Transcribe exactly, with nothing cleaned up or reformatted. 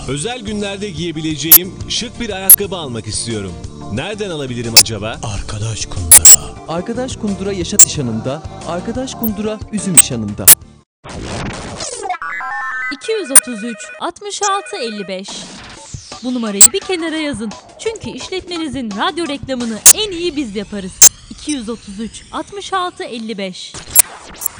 Özel günlerde giyebileceğim şık bir ayakkabı almak istiyorum. Nereden alabilirim acaba? Arkadaş Kundura. Arkadaş Kundura Yaşat İşhanı'nda, Arkadaş Kundura Üzüm İşhanı'nda. iki yüz otuz üç altmış altı elli beş. Bu numarayı bir kenara yazın. Çünkü işletmenizin radyo reklamını en iyi biz yaparız. iki yüz otuz üç altmış altı elli beş.